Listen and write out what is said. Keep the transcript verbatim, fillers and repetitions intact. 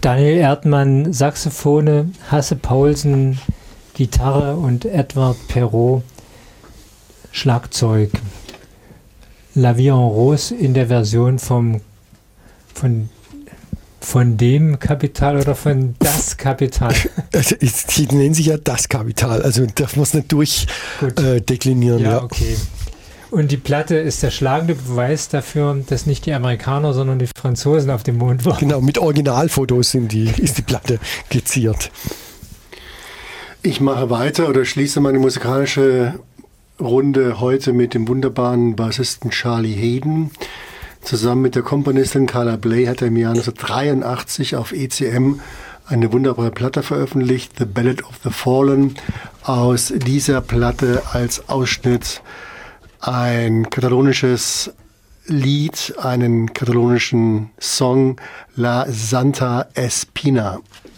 Daniel Erdmann Saxophone, Hasse Paulsen Gitarre und Edward Perrault Schlagzeug. La Vie en Rose in der Version vom, von, von dem Kapital oder von Das Kapital? Also, die nennen sich ja Das Kapital, also darf man es nicht durchdeklinieren. Äh, ja, ja, okay. Und die Platte ist der schlagende Beweis dafür, dass nicht die Amerikaner, sondern die Franzosen auf dem Mond waren. Genau, mit Originalfotos sind die, ist die Platte geziert. Ich mache weiter oder schließe meine musikalische Runde heute mit dem wunderbaren Bassisten Charlie Haden. Zusammen mit der Komponistin Carla Bley hat er im Jahr neunzehnhundertdreiundachtzig auf E C M eine wunderbare Platte veröffentlicht, The Ballad of the Fallen. Aus dieser Platte als Ausschnitt ein katalonisches Lied, einen katalonischen Song, La Santa Espina.